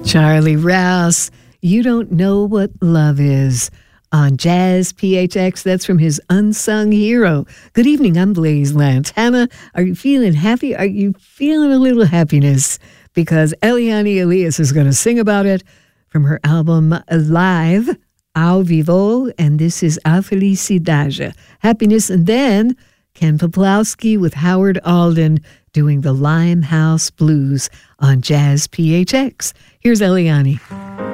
Charlie Rouse, You Don't Know What Love Is on Jazz PHX. That's from his Unsung Hero. Good evening, I'm Blaze Lantana. Are you feeling happy? Are you feeling a little happiness? Because Eliane Elias is going to sing about it from her album Live, Ao Vivo, and this is A Felicidade, Happiness. And then Ken Poplowski with Howard Alden doing the Limehouse Blues on Jazz PHX. Here's Eliane.